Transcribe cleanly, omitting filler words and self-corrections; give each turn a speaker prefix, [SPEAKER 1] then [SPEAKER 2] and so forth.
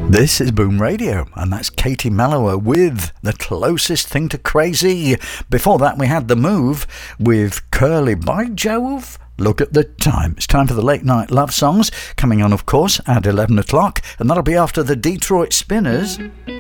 [SPEAKER 1] This is Boom Radio, and that's Katie Mellower with The Closest Thing to Crazy. Before that, we had The Move with Curly. By Jove, look at the time. It's time for the late night love songs, coming on, of course, at 11 o'clock, and that'll be after the Detroit Spinners